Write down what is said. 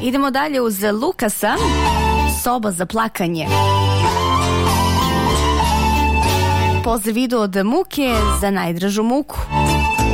Idemo dalje uz Lukasa, Soba za plakanje. Poziv idu od muke za najdražu muku.